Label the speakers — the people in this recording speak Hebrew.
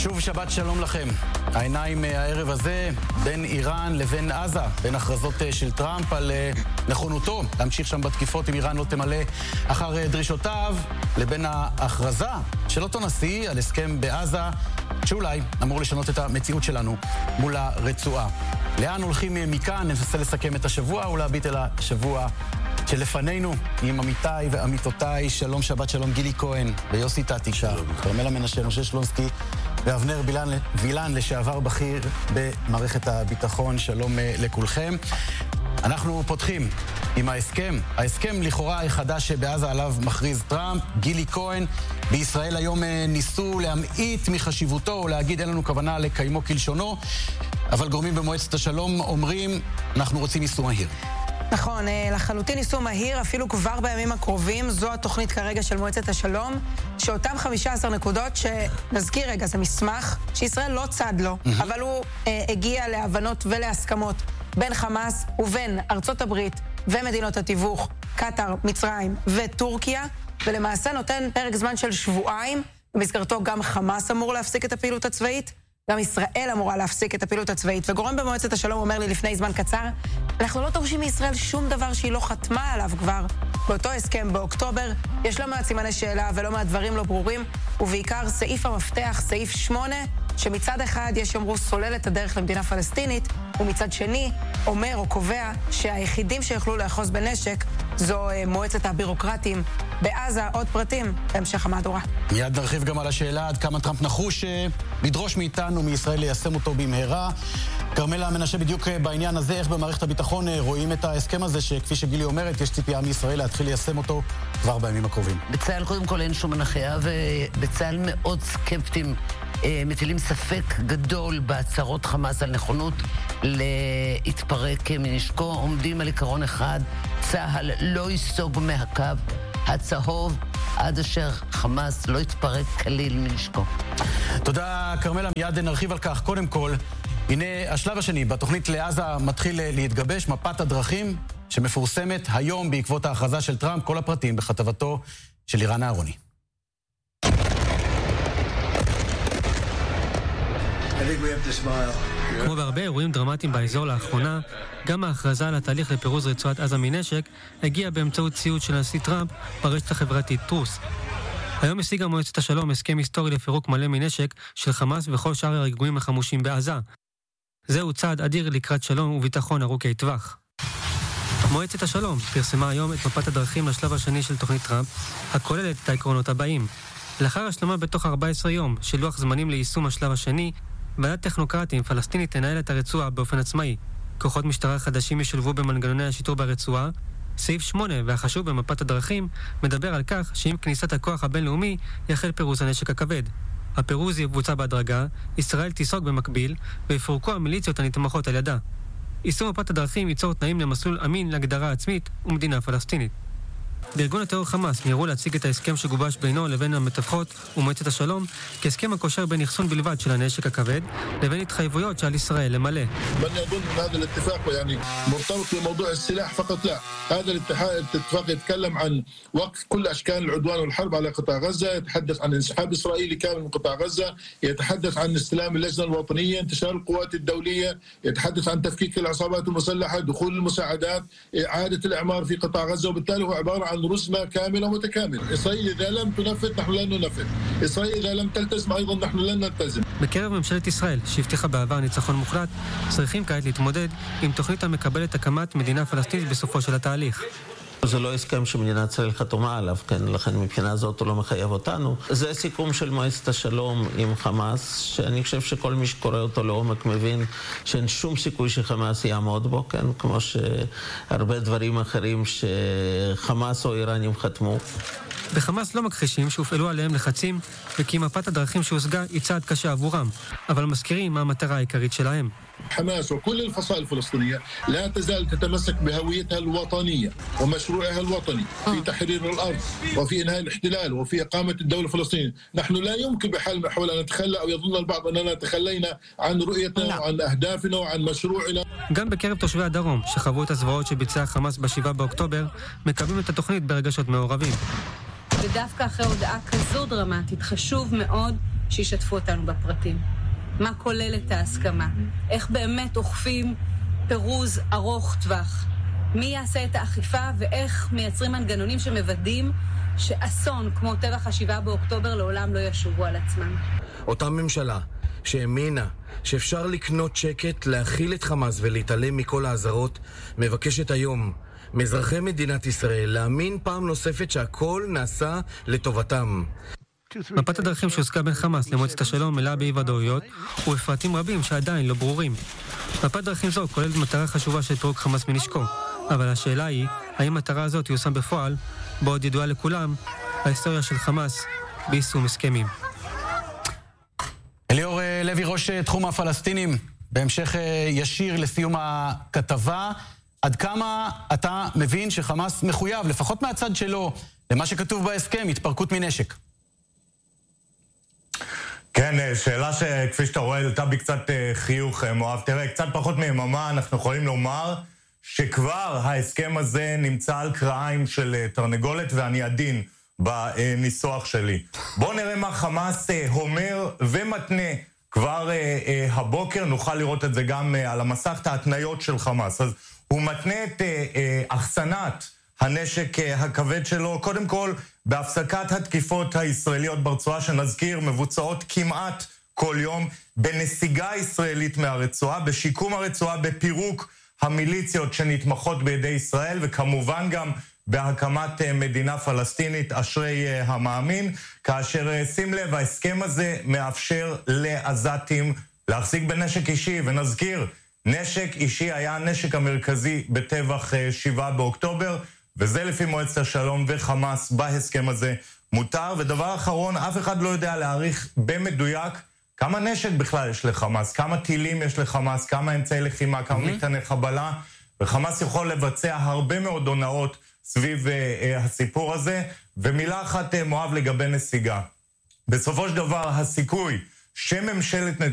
Speaker 1: שוב שבת שלום לכם. העיניים הערב הזה בין איראן לבין עזה, בין הכרזות של טראמפ על נכונותו להמשיך שם בתקיפות אם איראן לא תמלא אחר דרישותיו, לבין ההכרזה של אותו נשיא על הסכם בעזה שאולי אמור לשנות את המציאות שלנו מול הרצועה. לאן הולכים מכאן? ננסה לסכם את השבוע ולהביט אל השבוע שלפנינו עם עמיתיי ועמיתותיי. שלום שבת שלום, גילי כהן ויוסי טטישה, כרמלה מנשה, משה שלונסקי ואבנר וילן, לשעבר בכיר במערכת הביטחון. שלום לכולכם. אנחנו פותחים עם ההסכם לכאורה החדש שבעזה עליו מכריז טראמפ. גילי כהן, בישראל היום ניסו להמעיט מחשיבותו או להגיד אין לנו כוונה לקיימו כלשונו, אבל גורמים במועצת השלום אומרים אנחנו רוצים יישום מהיר.
Speaker 2: נכון, לחלוטין יישום מהיר, אפילו כבר בימים הקרובים. זו התוכנית כרגע של מועצת השלום, שאותם 15 נקודות שנזכיר רגע, זה מסמך שישראל לא צד לו, אבל הוא הגיע להבנות ולהסכמות בין חמאס ובין ארצות הברית ומדינות התיווך, קטר, מצרים וטורקיה, ולמעשה נותן פרק זמן של שבועיים, במסגרתו גם חמאס אמור להפסיק את הפעילות הצבאית, גם ישראל אמורה להפסיק את הפעילות הצבאית, וגורם במועצת השלום אומר לי לפני זמן קצר, אנחנו לא דורשים מישראל שום דבר שהיא לא חתמה עליו כבר. באותו הסכם באוקטובר יש לא מעט סימני שאלה ולא מעט דברים לא ברורים, ובעיקר סעיף המפתח, סעיף 8, שמצד אחד יש יאמרו סולל את הדרך למדינה פלסטינית, ומצד שני אומר או קובע שהיחידים שיוכלו לאחוז בנשק זו מועצת הבירוקרטים בעזה. עוד פרטים בהמשך המהדורה.
Speaker 1: מיד נרחיב גם על השאלה עד כמה טראמפ נחוש לדרוש מאיתנו, מישראל, ליישם אותו במהרה. כרמלה מנשה, בדיוק בעניין הזה, איך במערכת הביטחון רואים את ההסכם הזה, שכפי שגילי אומרת, יש ציפייה מישראל להתחיל ליישם אותו כבר בימים הקרובים?
Speaker 3: בצה"ל קודם כל אין שום הנחיה, ובצה"ל מאוד סקפטיים, מטילים ספק גדול בהצהרות חמאס על נכונות להתפרק מנשקו. עומדים על עיקרון אחד, צה"ל לא ייסוג מהקו הצהוב עד אשר חמאס לא יתפרק כליל מנשקו.
Speaker 1: תודה כרמלה, מיד נרחיב על כך. קודם כל, הנה השלב השני בתוכנית לעזה מתחיל להתגבש, מפת הדרכים שמפורסמת היום בעקבות ההכרזה של טראמפ. כל הפרטים בכתבתו של לירן אהרוני.
Speaker 4: כמו בהרבה אירועים דרמטיים באזור לאחרונה, גם ההכרזה על התהליך לפירוז רצועת עזה מנשק הגיעה באמצעות ציוץ של הנשיא טראמפ ברשת החברתית טרוס. היום השיגה מועצת השלום הסכם היסטורי לפירוק מלא מנשק של חמאס וכל שאר הארגונים החמושים בעזה. זהו צעד אדיר לקראת שלום וביטחון ארוכי טווח. מועצת השלום פרסמה היום את מפת הדרכים לשלב השני של תוכנית טראמפ, הכוללת את העקרונות הבאים. לאחר השלמה בתוך 14 יום של לוח זמנים ליישום השלב השני, ועדת טכנוקרטים פלסטינית תנהל את הרצועה באופן עצמאי. כוחות משטרה חדשים ישולבו במנגנוני השיטור ברצועה. סעיף 8 והחשוב במפת הדרכים מדבר על כך שעם כניסת הכוח הבינלאומי יחל פירוז הנשק הכבד. הפירוז יבוצע בהדרגה, ישראל תיסוג במקביל ויפורקו המיליציות הנתמכות על ידה. יישום מפת הדרכים ייצור תנאים למסלול אמין להגדרה עצמית ומדינה פלסטינית. בארגון הטרור חמאס מיהרו להציג את ההסכם שגובש בינו לבין המתווכות ומועצת השלום כהסכם הקושר בין אחסון בלבד של הנשק הכבד לבין התחייבויות שעל ישראל למלא.
Speaker 5: من يظن ان هذا الاتفاق يعني مرتبط بموضوع السلاح فقط لا، هذا الاتفاق يتكلم عن وقف كل اشكال العدوان والحرب على قطاع غزة، يتحدث عن انسحاب اسرائيلي كامل من قطاع غزة، يتحدث عن استلام اللجنة الوطنية، انتشار القوات الدولية، يتحدث عن تفكيك العصابات المسلحة، دخول المساعدات، إعادة الإعمار في قطاع غزة، وبالتالي هو عبارة عن رسمة كاملة ومتكاملة. إسرائيل إذا لم تنفذ نحن لن ننفذ، إسرائيل إذا لم تلتزم أيضا نحن لن نلتزم.
Speaker 4: בקרב ממשלת ישראל, שהבטיחה בעבר ניצחון מוחלט, צריכים כעת להתמודד עם תוכנית המקבלת הקמת מדינה פלסטינית בסופו של התהליך.
Speaker 6: זה לא הסכם שמדינת ישראל חתומה עליו, כן, לכן מבחינה זאת הוא לא מחייב אותנו. זה סיכום של מועצת השלום עם חמאס, שאני חושב שכל מי שקורא אותו לעומק מבין שאין שום סיכוי שחמאס יעמוד בו, כן, כמו שהרבה דברים אחרים שחמאס או איראנים חתמו.
Speaker 4: בחמאס לא מכחישים שהופעלו עליהם לחצים וכי מפת הדרכים שהושגה היא צעד קשה עבורם, אבל מזכירים מה המטרה העיקרית שלהם.
Speaker 5: حماس وكل الفصائل الفلسطينية لا تزال تتمسك بهويتها الوطنية ومشروعها الوطني في تحرير الأرض وفي إنهاء الاحتلال وفي إقامة الدولة الفلسطينية. نحن لا يمكن بحال من الأحوال أن نتخلى أو يظن البعض أننا تخلينا عن رؤيتنا وعن أهدافنا وعن مشروعنا.
Speaker 4: גם בקרב תושבי הדרום שחוו את הזוועות שביצע חמאס ב7 באוקטובר מקבלים את התוכנית ברגשות מעורבים.
Speaker 7: ודווקא אחרי הודעה כזו דרמטית חשוב מאוד שישתפו אותנו בפרטים. מה כוללת ההסכמה? איך באמת אוכפים פירוז ארוך טווח? מי יעשה את האכיפה ואיך מייצרים מנגנונים שמוודאים שאסון כמו טבח ה7 באוקטובר לעולם לא ישובו על עצמם.
Speaker 8: אותה ממשלה שהאמינה שאפשר לקנות שקט, להכיל את חמאס ולהתעלם מכל האזהרות, מבקשת היום מאזרחי מדינת ישראל להאמין פעם נוספת שהכל נעשה לטובתם.
Speaker 4: מפת הדרכים שהוסקה בין חמאס למועצת השלום מלאה באי-ודאויות ובפרטים רבים שעדיין לא ברורים. מפת דרכים זו כוללת מטרה חשובה של פירוק חמאס מנשקו, אבל השאלה היא, האם מטרה הזאת תיושם בפועל, בעוד ידועה לכולם, ההיסטוריה של חמאס ביישום הסכמים.
Speaker 1: אליאור לוי, ראש תחום הפלסטינים, בהמשך ישיר לסיום הכתבה, עד כמה אתה מבין שחמאס מחויב, לפחות מהצד שלו, למה שכתוב בהסכם, התפרקות מנשק?
Speaker 9: כן, שאלה שכפי שאתה רואה, עלתה בי קצת חיוך, מואב. תראה, קצת פחות מיממה אנחנו יכולים לומר שכבר ההסכם הזה נמצא על קרעיים של תרנגולת, ואני עדין בניסוח שלי. בואו נראה מה חמאס אומר ומתנה. כבר הבוקר נוכל לראות את זה גם על המסך, את ההתניות של חמאס. אז הוא מתנה את אחסנת הנשק הכבד שלו, קודם כל בהפסקת התקיפות הישראליות ברצועה, שנזכיר מבוצעות כמעט כל יום, בנסיגה ישראלית מהרצועה, בשיקום הרצועה, בפירוק המיליציות שנתמכות בידי ישראל, וכמובן גם בהקמת מדינה פלסטינית, אשרי המאמין, כאשר שים לב, ההסכם הזה מאפשר לעזתים להחזיק בנשק אישי, ונזכיר, נשק אישי היה הנשק המרכזי בטבח 7 באוקטובר, וזה לפי מועצת השלום וחמאס בהסכם הזה מותר. ודבר אחרון, אף אחד לא יודע להעריך במדויק כמה נשק בכלל יש לחמאס, כמה טילים יש לחמאס, כמה אמצעי לחימה, כמה מטעני חבלה, וחמאס יכול לבצע הרבה מאוד הונאות סביב הסיפור הזה. ומילה אחת מואב לגבי נסיגה. בסופו של דבר הסיכוי שממשלת